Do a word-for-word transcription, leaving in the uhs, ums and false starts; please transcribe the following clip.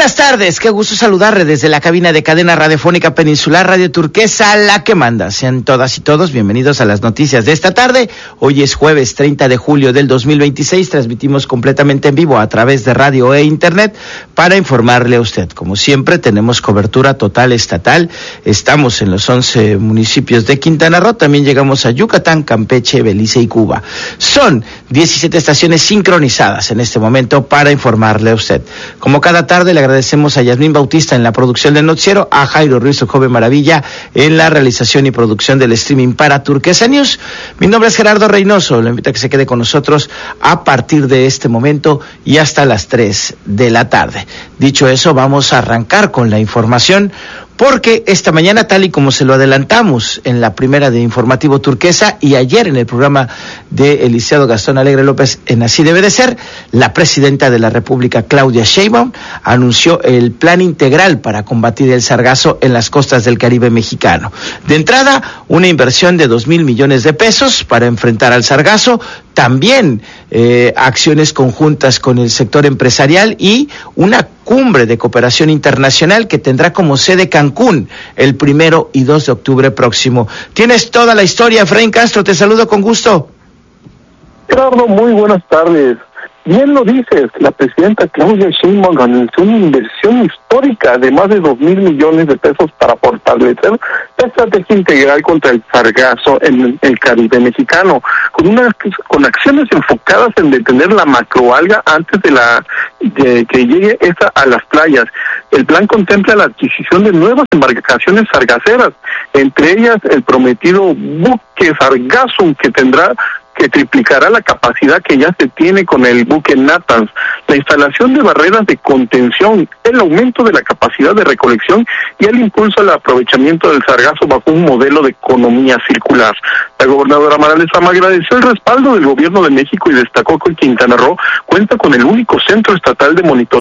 buenas tardes, qué gusto saludarle desde la cabina de cadena radiofónica Peninsular Radio Turquesa, la que manda. Sean todas y todos bienvenidos a las noticias de esta tarde. Hoy es jueves treinta de julio del dos mil veintiséis, transmitimos completamente en vivo a través de radio e internet para informarle a usted. Como siempre, tenemos cobertura total estatal, estamos en los once municipios de Quintana Roo, también llegamos a Yucatán, Campeche, Belice y Cuba. Son diecisiete estaciones sincronizadas en este momento para informarle a usted. Como cada tarde, le agradecemos a Yasmín Bautista en la producción del noticiero, a Jairo Ruiz, su joven maravilla, en la realización y producción del streaming para Turquesa News. Mi nombre es Gerardo Reynoso, lo invito a que se quede con nosotros a partir de este momento y hasta las tres de la tarde. Dicho eso, vamos a arrancar con la información, porque esta mañana, tal y como se lo adelantamos en la primera de Informativo Turquesa y ayer en el programa de el licenciado Gastón Alegre López en Así Debe de Ser, la presidenta de la República, Claudia Sheinbaum, anunció el plan integral para combatir el sargazo en las costas del Caribe mexicano. De entrada, una inversión de dos mil millones de pesos para enfrentar al sargazo, también eh, acciones conjuntas con el sector empresarial y una cumbre de cooperación internacional que tendrá como sede Cancún el primero y dos de octubre próximo. Tienes toda la historia, Efraín Castro, te saludo con gusto. Gerardo, muy buenas tardes. Bien lo dices, la presidenta Claudia Sheinbaum anunció una inversión histórica de más de dos mil millones de pesos para fortalecer la estrategia integral contra el sargazo en el Caribe mexicano, con una con acciones enfocadas en detener la macroalga antes de la de que llegue esta a las playas. El plan contempla la adquisición de nuevas embarcaciones sargaceras, entre ellas el prometido buque Sargassum, que tendrá que triplicará la capacidad que ya se tiene con el buque Natanz, la instalación de barreras de contención, el aumento de la capacidad de recolección y el impulso al aprovechamiento del sargazo bajo un modelo de economía circular. La gobernadora Mara Lezama agradeció el respaldo del gobierno de México y destacó que Quintana Roo cuenta con el único centro estatal de monitoreo